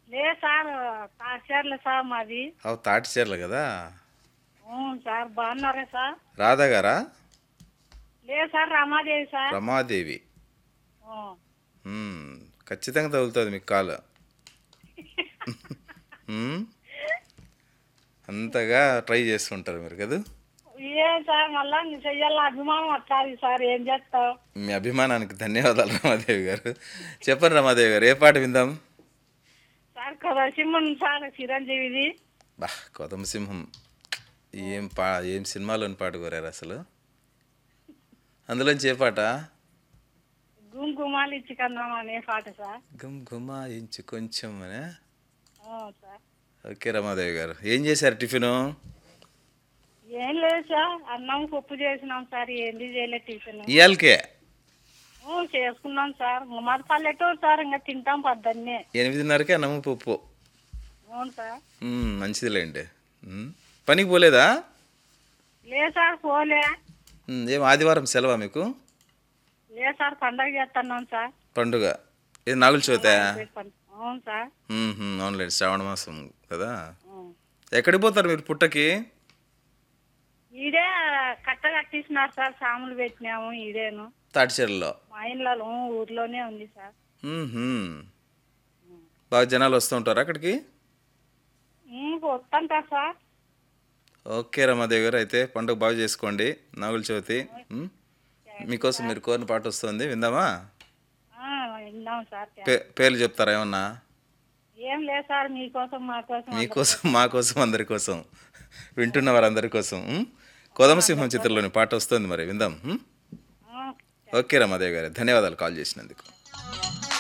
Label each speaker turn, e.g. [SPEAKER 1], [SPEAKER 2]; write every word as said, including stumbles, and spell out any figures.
[SPEAKER 1] లేదు sir తాక్షర్లే sir మాది.
[SPEAKER 2] అవు తాటి చీరలు కదా.
[SPEAKER 1] అవును సార్ బాగున్నారా సార్?
[SPEAKER 2] రాధా గారా?
[SPEAKER 1] లేదు సార్ రమాదేవి సార్.
[SPEAKER 2] రమాదేవి.
[SPEAKER 1] ఆ.
[SPEAKER 2] మ్మ్. ఖచ్చితంగా తగులుతుంది మీకు కాలు. మ్మ్. అంతగా ట్రై చేస్తుంటారు మీరు కదా.
[SPEAKER 1] ఏం సార్ మళ్ళా నీ చెయ్యాల అభిమానం వచ్చాది సార్ ఏం చేస్తావు?
[SPEAKER 2] మీ అభిమానానికి ధన్యవాదాలు రమాదేవి గారు. చెప్పండి రమాదేవి గారు, ఏ పాట విందాం?
[SPEAKER 1] సార్ కదా సింహం సార్ చిరంజీవిది.
[SPEAKER 2] బా కొదమ సింహం. ఏం పా ఏం సినిమాలోని పాట కోరారు అసలు? అందులోంచి ఏ పాట?
[SPEAKER 1] గుంకుమాలు ఇచ్చి కందాం అనే పాట సార్.
[SPEAKER 2] గమ్ గుమాయించు కొంచెం అనే.
[SPEAKER 1] అవును సార్.
[SPEAKER 2] ఓకే రమాదేవి గారు, ఏం చేశారు టిఫిను?
[SPEAKER 1] ఏం లేదు సార్ అన్నం పప్పు చేసినాం సార్ ఏంది చేయలేదు టిఫిన్.
[SPEAKER 2] ఇయాలకే
[SPEAKER 1] ఊ, చేసుకున్నాం సార్ మాది పల్లెటూరు సార్ ఇంకా తింటాం పొద్దున్నే.
[SPEAKER 2] ఎనిమిదిన్నరకే అన్నము పప్పు.
[SPEAKER 1] అవును సార్.
[SPEAKER 2] మ్మ్, మంచిదిలేండి. మ్మ్. పనికి పోలేదా?
[SPEAKER 1] లేదు సార్ పోలే.
[SPEAKER 2] మ్మ్, ఏం ఆదివారం సెలవా మీకు?
[SPEAKER 1] లేదు సార్ పండగ చేస్తున్నాం సార్.
[SPEAKER 2] పండుగ ఇది నాగుల చవితా?
[SPEAKER 1] అవును సార్.
[SPEAKER 2] మ్మ్హ్మ్, అవునులేండి శ్రావణ మాసం కదా.
[SPEAKER 1] అవును.
[SPEAKER 2] ఎక్కడికి పోతారు మీరు పుట్టకి?
[SPEAKER 1] ఈడే కట్ట కట్టిస్తున్నారు సార్ సాములు పెట్టినాము ఈడేను.
[SPEAKER 2] తాటిచెర్లలో?
[SPEAKER 1] మా ఇంట్లో ఊర్లోనే ఉంది సార్.
[SPEAKER 2] మ్మ్హ్మ్. బాగా జనాలు వస్తూ ఉంటారు అక్కడికి?
[SPEAKER 1] ఉమ్, వస్తుంటా సార్.
[SPEAKER 2] ఓకే రమాదేవి గారు, అయితే పండుగ బాగా చేసుకోండి. నాగుల చవితి. మ్మ్. మీకోసం మీరు కోరిన పాట వస్తుంది, విందామా?
[SPEAKER 1] ఆ, విన్నాం సార్.
[SPEAKER 2] పే పేర్లు చెప్తారా ఏమన్నా?
[SPEAKER 1] ఏం లేదు సార్ మీకోసం మా కోసం
[SPEAKER 2] మీకోసం మా కోసం అందరి కోసం, వింటున్న వారందరి కోసం. మ్మ్. కొదమసింహం చిత్రంలోని పాట వస్తుంది, మరి విందాం. మ్మ్. ఓకే రమాదేవి గారు, ధన్యవాదాలు కాల్ చేసినందుకు.